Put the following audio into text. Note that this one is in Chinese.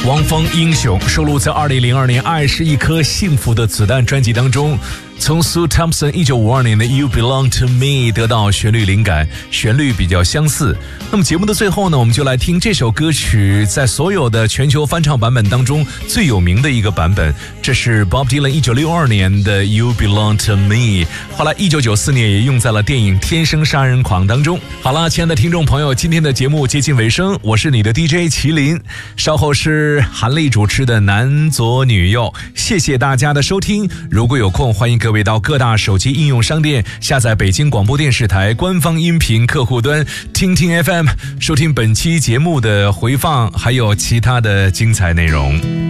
汪峰英雄收录在2002年《爱是一颗幸福的子弹》专辑当中，从 Sue Thompson 1952年的 You Belong to Me 得到旋律灵感，旋律比较相似。那么节目的最后呢，我们就来听这首歌曲在所有的全球翻唱版本当中最有名的一个版本，这是 Bob Dylan 1962年的 You Belong to Me， 后来1994年也用在了电影《天生杀人狂》当中。好了，亲爱的听众朋友，今天的节目接近尾声，我是你的 DJ 麒麟，稍后是韩丽主持的男左女右，谢谢大家的收听。如果有空，欢迎各位到各大手机应用商店下载北京广播电视台官方音频客户端听听 FM， 收听本期节目的回放，还有其他的精彩内容。